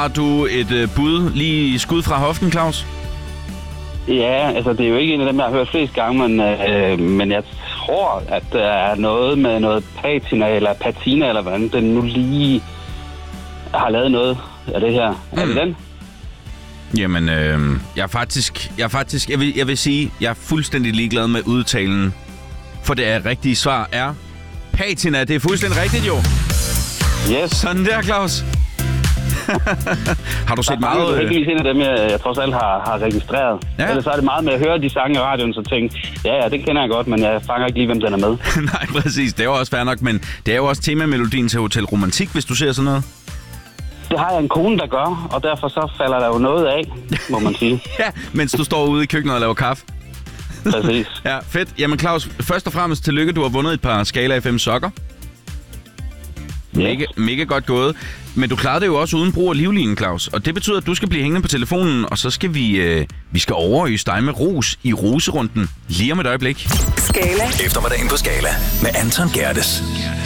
du et bud lige skud fra hoften, Claus? Ja, altså det er jo ikke en af dem, jeg har hørt flest gange, men jeg tror, at der er noget med noget patina eller patina, eller hvordan den nu lige har lavet noget af det her. Er det den? Jamen, jeg vil sige, jeg er fuldstændig ligeglad med udtalen, for det rigtige svar er patina. Det er fuldstændig rigtigt, jo. Yes. Sådan der, Claus. Har du set meget... Det er ikke lige en af dem, jeg trods alt har registreret. Ja. Ellers så er det meget med at høre de sange i radioen, så tænke, ja, det kender jeg godt, men jeg fanger ikke lige, hvem den er med. Nej, præcis. Det er jo også fair nok, men det er jo også temamelodien til Hotel Romantik, hvis du ser sådan noget. Det har jeg en kone, der gør, og derfor så falder der jo noget af, må man sige. Ja, mens du står ude i køkkenet og laver kaffe. Præcis. Ja, fedt. Jamen Claus, først og fremmest tillykke, du har vundet et par Skala FM sokker. Mega godt gået. Men du klarede det jo også uden brug af livlinen, Claus. Og det betyder, at du skal blive hængende på telefonen, og så skal vi skal overøse dig med ros i roserunden lige om et øjeblik. Skala. Eftermiddagen på Skala med Anton Gerdes.